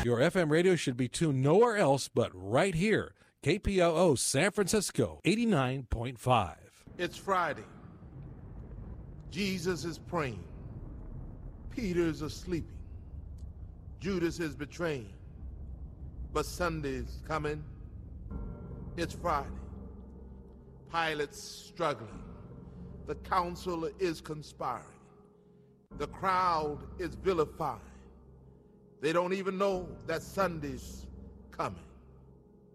Your FM radio should be tuned nowhere else but right here. KPOO San Francisco, 89.5. It's Friday. Jesus is praying. Peter's asleep. Judas is betraying. But Sunday's coming. It's Friday. Pilate's struggling. The council is conspiring. The crowd is vilifying. They don't even know that Sunday's coming.